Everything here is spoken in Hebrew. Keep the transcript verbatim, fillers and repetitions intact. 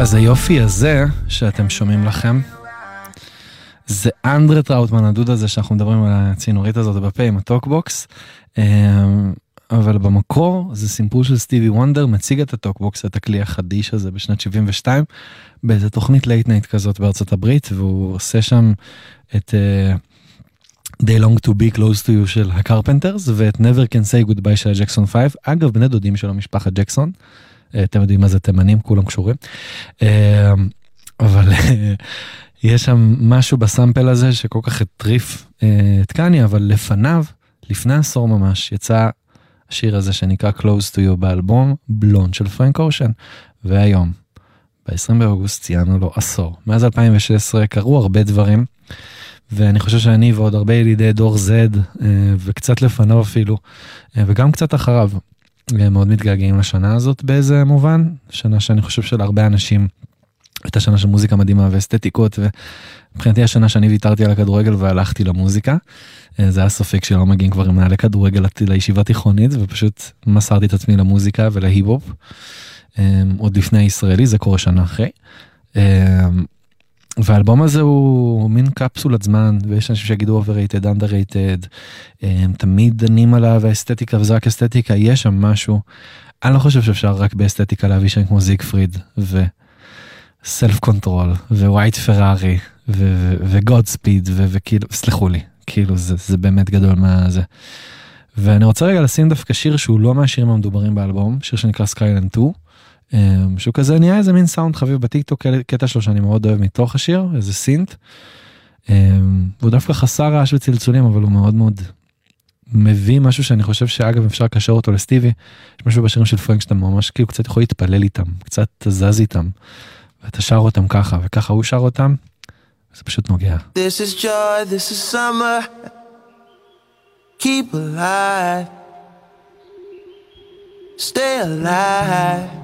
אז היופי הזה שאתם שומעים לכם, זה אנדרה טראוטמן, הדוד הזה שאנחנו מדברים על הצינורית הזאת בפה עם הטוקבוקס, אבל במקור זה סימפול של סטיבי וונדר, מציג את הטוקבוקס, את הכלי החדיש הזה בשנת שבעים ושתיים, באיזו תוכנית לייט נייט כזאת בארצות הברית, והוא עושה שם את uh, They Long to Be Close to You של הקרפנטרס, ואת Never Can Say Goodbye של הג'קסון פייב, אגב בני דודים שלו משפחת ג'קסון, אתם יודעים מה זה תימנים, כולם קשורים, אבל יש שם משהו בסמפל הזה שכל כך הטריף את קניה, אבל לפניו, לפני עשור ממש, יצא השיר הזה שנקרא Close to You באלבום בלונד של פרנק אושן, והיום, ב-עשרים באוגוסט ציינו לו עשור. מאז אלפיים ושש עשרה קרו הרבה דברים, ואני חושב שאני ועוד הרבה ילידי דור Z, וקצת לפניו אפילו, וגם קצת אחריו, מאוד מתגעגעים לשנה הזאת באיזה מובן, שנה שאני חושב של הרבה אנשים, הייתה שנה של מוזיקה מדהימה ואסתטיקות, ומבחינתי השנה שאני ויתרתי על הכדורגל והלכתי למוזיקה, זה היה סופק שלא מגיעים כבר עם נעלי כדורגל לישיבה תיכונית, ופשוט מסרתי את עצמי למוזיקה ולהיפ-הופ, עוד לפני הישראלי, זה קורה שנה אחרי, והאלבום הזה הוא מין קפסולת זמן, ויש אנשים שיגידו overrated, underrated, הם תמיד דנים עליו, והאסתטיקה, וזה רק אסתטיקה, יש שם משהו, אני לא חושב שאפשר רק באסתטיקה להביא שם כמו זיגפריד, וסלף קונטרול, ווייט פרארי, וגוד ספיד, וכאילו, סלחו לי, כאילו זה, זה באמת גדול מה זה. ואני רוצה רגע לשים דווקא שיר שהוא לא מהשירים המדוברים באלבום, שיר שנקרא סקיילנד טו, שהוא כזה נהיה איזה מין סאונד חביב בטיקטוק, קטע שלו שאני מאוד אוהב מתוך השיר, איזה סינט, והוא דווקא חסר רעש וצלצולים, אבל הוא מאוד מאוד מביא משהו שאני חושב שאגב אפשר לקשר אותו לסטיבי, יש משהו בשירים של פרנק שאתה ממש כאילו קצת יכול להתפלל איתם, קצת תזז איתם, ואתה שר אותם ככה, וככה הוא שר אותם, זה פשוט נוגע. This is joy, this is summer, keep alive, stay alive.